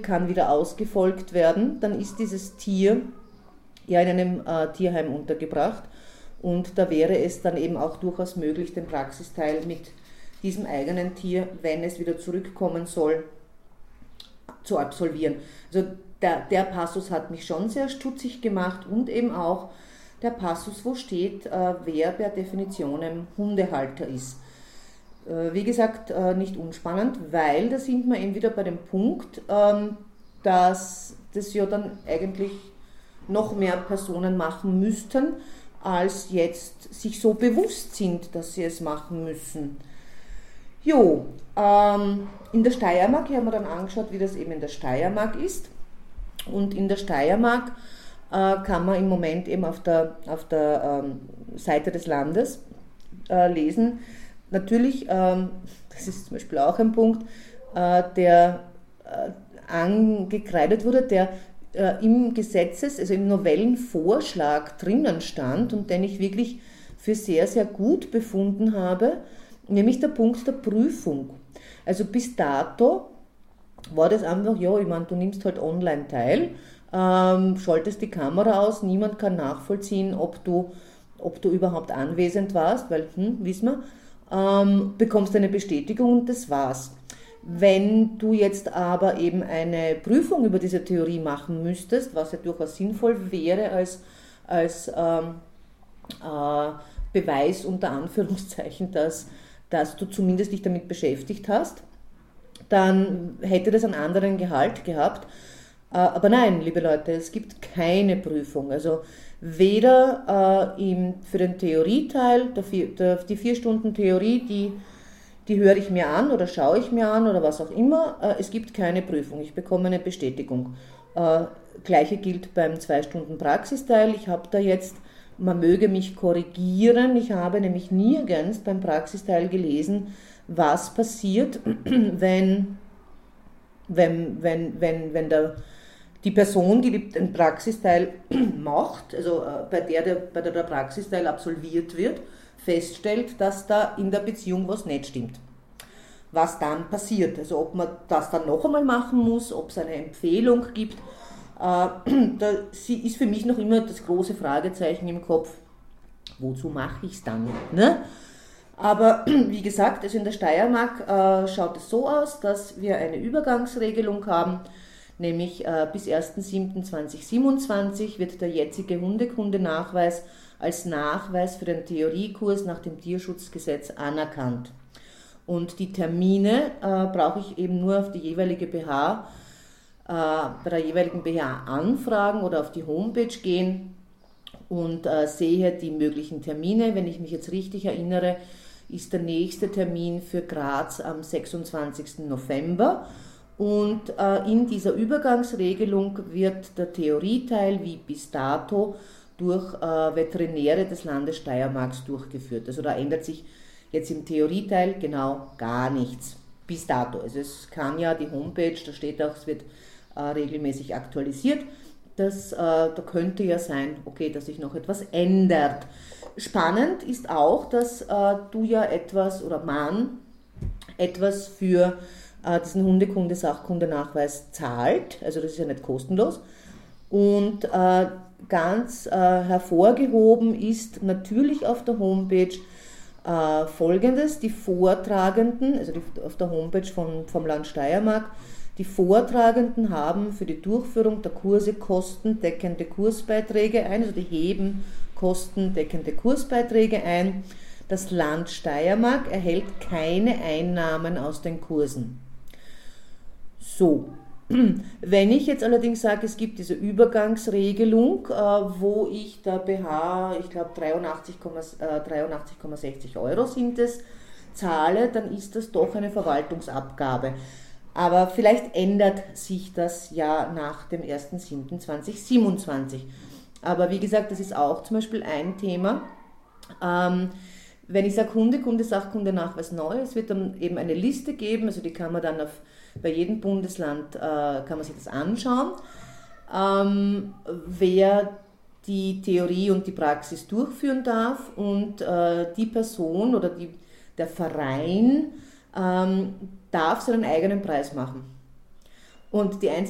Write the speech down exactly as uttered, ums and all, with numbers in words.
kann wieder ausgefolgt werden, dann ist dieses Tier ja in einem äh, Tierheim untergebracht und da wäre es dann eben auch durchaus möglich, den Praxisteil mit diesem eigenen Tier, wenn es wieder zurückkommen soll, zu absolvieren. Also der, der Passus hat mich schon sehr stutzig gemacht und eben auch der Passus, wo steht, äh, wer per Definitionem Hundehalter ist. Äh, wie gesagt, äh, nicht unspannend, weil da sind wir eben wieder bei dem Punkt, ähm, dass das ja dann eigentlich noch mehr Personen machen müssten, als jetzt sich so bewusst sind, dass sie es machen müssen. Jo, ähm, in der Steiermark, hier haben wir dann angeschaut, wie das eben in der Steiermark ist. Und in der Steiermark äh, kann man im Moment eben auf der, auf der ähm, Seite des Landes äh, lesen. Natürlich, ähm, das ist zum Beispiel auch ein Punkt, äh, der äh, angekreidet wurde, der äh, im Gesetzes-, also im Novellenvorschlag drinnen stand und den ich wirklich für sehr, sehr gut befunden habe, nämlich der Punkt der Prüfung. Also bis dato war das einfach, ja, ich meine, du nimmst halt online teil, ähm, schaltest die Kamera aus, niemand kann nachvollziehen, ob du, ob du überhaupt anwesend warst, weil, hm, wissen wir, ähm, bekommst eine Bestätigung und das war's. Wenn du jetzt aber eben eine Prüfung über diese Theorie machen müsstest, was ja durchaus sinnvoll wäre als, als ähm, äh, Beweis unter Anführungszeichen, dass, dass du zumindest dich damit beschäftigt hast, dann hätte das einen anderen Gehalt gehabt. Aber nein, liebe Leute, es gibt keine Prüfung. Also weder äh, im, für den Theorieteil, der vier, der, die vier Stunden Theorie, die, die höre ich mir an oder schaue ich mir an oder was auch immer, äh, es gibt keine Prüfung. Ich bekomme eine Bestätigung. Äh, Gleiche gilt beim zwei Stunden Praxisteil. Ich habe da jetzt, man möge mich korrigieren, ich habe nämlich nirgends beim Praxisteil gelesen, was passiert, wenn, wenn, wenn, wenn, wenn der, die Person, die den Praxisteil macht, also äh, bei, der, der, bei der der Praxisteil absolviert wird, feststellt, dass da in der Beziehung was nicht stimmt. Was dann passiert, also ob man das dann noch einmal machen muss, ob es eine Empfehlung gibt, äh, da ist für mich noch immer das große Fragezeichen im Kopf, wozu mache ich es dann? Ne? Aber wie gesagt, also in der Steiermark äh, schaut es so aus, dass wir eine Übergangsregelung haben, nämlich äh, bis erster siebter zweitausendsiebenundzwanzig wird der jetzige Hundekundenachweis als Nachweis für den Theoriekurs nach dem Tierschutzgesetz anerkannt. Und die Termine äh, brauche ich eben nur auf die jeweilige B H, äh, bei der jeweiligen B H anfragen oder auf die Homepage gehen und äh, sehe die möglichen Termine. Wenn ich mich jetzt richtig erinnere, ist der nächste Termin für Graz am sechsundzwanzigsten November und äh, in dieser Übergangsregelung wird der Theorieteil wie bis dato durch äh, Veterinäre des Landes Steiermarks durchgeführt. Also da ändert sich jetzt im Theorieteil genau gar nichts bis dato. Also es kann ja die Homepage, da steht auch, es wird äh, regelmäßig aktualisiert. Das, äh, da könnte ja sein, okay, dass sich noch etwas ändert. Spannend ist auch, dass äh, du ja etwas oder man etwas für äh, diesen Hundekunde-Sachkundenachweis zahlt, also das ist ja nicht kostenlos. Und äh, ganz äh, hervorgehoben ist natürlich auf der Homepage äh, Folgendes: Die Vortragenden, also die, auf der Homepage von, vom Land Steiermark, die Vortragenden haben für die Durchführung der Kurse kostendeckende Kursbeiträge ein, also die heben kostendeckende Kursbeiträge ein. Das Land Steiermark erhält keine Einnahmen aus den Kursen. So, wenn ich jetzt allerdings sage, es gibt diese Übergangsregelung, wo ich der B H, ich glaube dreiundachtzig Komma sechzig Euro sind es, zahle, dann ist das doch eine Verwaltungsabgabe. Aber vielleicht ändert sich das ja nach dem erster siebter zweitausendsiebenundzwanzig. Aber wie gesagt, das ist auch zum Beispiel ein Thema. Ähm, wenn ich sage Hundekunde, Sachkundenachweis neu, es wird dann eben eine Liste geben, also die kann man dann auf, bei jedem Bundesland äh, kann man sich das anschauen, ähm, wer die Theorie und die Praxis durchführen darf und äh, die Person oder die, der Verein ähm, darf seinen eigenen Preis machen. Und die einzige